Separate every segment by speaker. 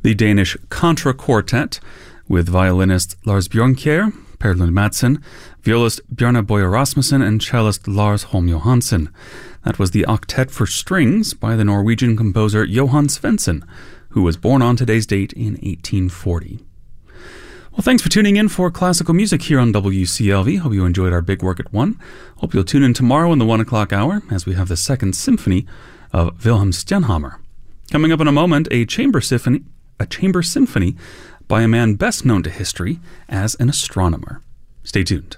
Speaker 1: The Danish Contra Quartet, with violinist Lars Bjørnkjær, Per Lund Madsen, violist Bjarne Boye Rasmussen, and cellist Lars Holm Johansen. That was the Octet for Strings by the Norwegian composer Johan Svendsen, who was born on today's date in 1840. Well, thanks for tuning in for classical music here on WCLV. Hope you enjoyed our big work at 1. Hope you'll tune in tomorrow in the 1 o'clock hour as we have the Second Symphony of Wilhelm Stenhammar. Coming up in a moment, a chamber symphony by a man best known to history as an astronomer. Stay tuned.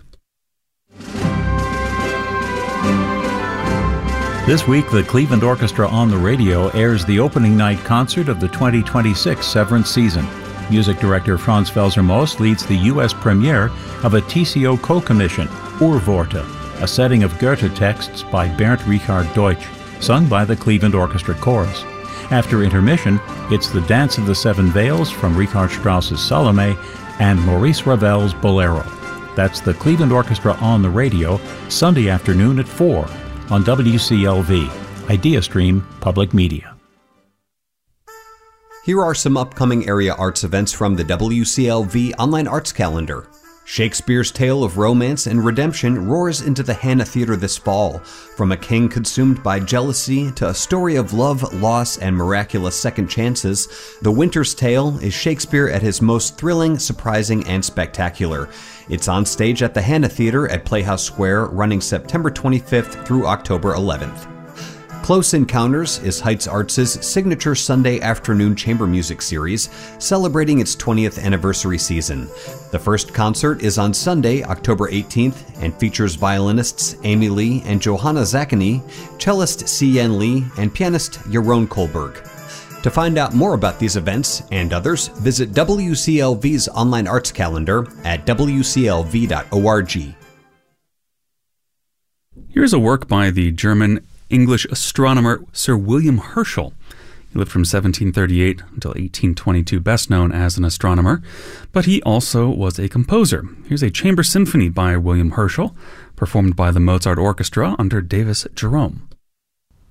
Speaker 2: This week, the Cleveland Orchestra on the Radio airs the opening night concert of the 2026 Severance season. Music director Franz Felser-Most leads the U.S. premiere of a TCO co-commission, Urworte, a setting of Goethe texts by Bernd Richard Deutsch, sung by the Cleveland Orchestra Chorus. After intermission, it's the Dance of the Seven Veils from Richard Strauss's Salome and Maurice Ravel's Bolero. That's the Cleveland Orchestra on the Radio, Sunday afternoon at 4 on WCLV, IdeaStream Public Media.
Speaker 3: Here are some upcoming area arts events from the WCLV Online Arts Calendar. Shakespeare's tale of romance and redemption roars into the Hanna Theatre this fall. From a king consumed by jealousy to a story of love, loss, and miraculous second chances, The Winter's Tale is Shakespeare at his most thrilling, surprising, and spectacular. It's on stage at the Hanna Theatre at Playhouse Square, running September 25th through October 11th. Close Encounters is Heights Arts' signature Sunday afternoon chamber music series, celebrating its 20th anniversary season. The first concert is on Sunday, October 18th, and features violinists Amy Lee and Johanna Zakany, cellist C.N. Lee, and pianist Jeroen Kohlberg. To find out more about these events and others, visit WCLV's online arts calendar at wclv.org.
Speaker 1: Here's a work by the German English astronomer Sir William Herschel. He lived from 1738 until 1822, best known as an astronomer, but he also was a composer. Here's a chamber symphony by William Herschel, performed by the Mozart Orchestra under Davis Jerome.